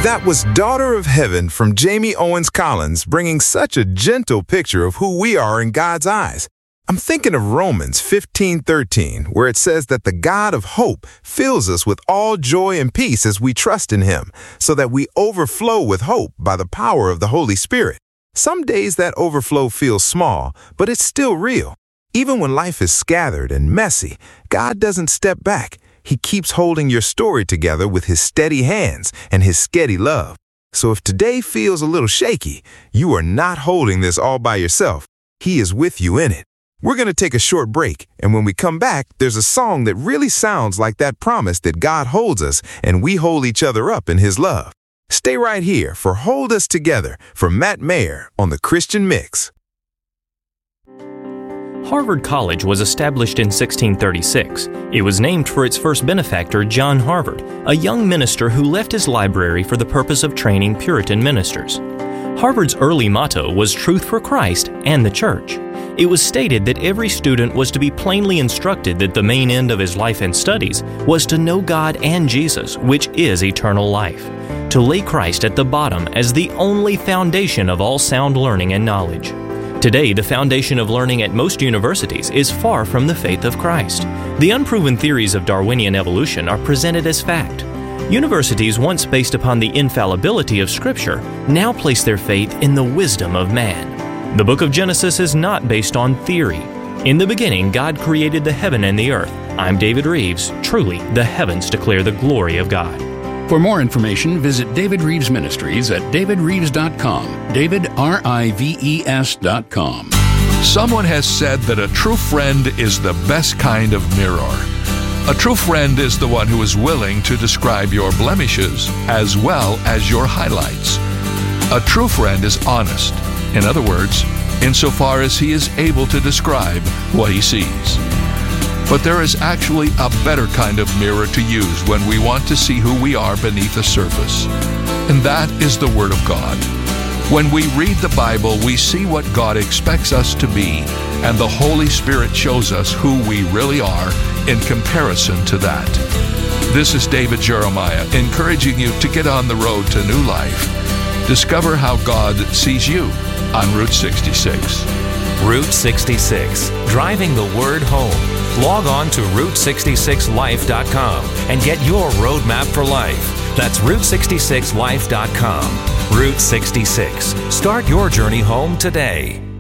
That was Daughter of Heaven from Jamie Owens Collins, bringing such a gentle picture of who we are in God's eyes. I'm thinking of Romans 15:13, where it says that the God of hope fills us with all joy and peace as we trust in Him, so that we overflow with hope by the power of the Holy Spirit. Some days that overflow feels small, but it's still real. Even when life is scattered and messy, God doesn't step back. He keeps holding your story together with His steady hands and His steady love. So if today feels a little shaky, you are not holding this all by yourself. He is with you in it. We're going to take a short break, and when we come back, there's a song that really sounds like that promise that God holds us and we hold each other up in His love. Stay right here for Hold Us Together from Matt Mayer on the Christian Mix. Harvard College was established in 1636. It was named for its first benefactor, John Harvard, a young minister who left his library for the purpose of training Puritan ministers. Harvard's early motto was Truth for Christ and the Church. It was stated that every student was to be plainly instructed that the main end of his life and studies was to know God and Jesus, which is eternal life, to lay Christ at the bottom as the only foundation of all sound learning and knowledge. Today, the foundation of learning at most universities is far from the faith of Christ. The unproven theories of Darwinian evolution are presented as fact. Universities once based upon the infallibility of Scripture now place their faith in the wisdom of man. The book of Genesis is not based on theory. In the beginning, God created the heaven and the earth. I'm David Reeves. Truly, the heavens declare the glory of God. For more information, visit David Reeves Ministries at davidreeves.com. DavidRives.com. Someone has said that a true friend is the best kind of mirror. A true friend is the one who is willing to describe your blemishes as well as your highlights. A true friend is honest. In other words, insofar as he is able to describe what he sees. But there is actually a better kind of mirror to use when we want to see who we are beneath the surface. And that is the Word of God. When we read the Bible, we see what God expects us to be, and the Holy Spirit shows us who we really are in comparison to that. This is David Jeremiah, encouraging you to get on the road to new life. Discover how God sees you on Route 66. Route 66, driving the word home. Log on to Route66Life.com and get your roadmap for life. That's Route66Life.com. Route 66. Start your journey home today.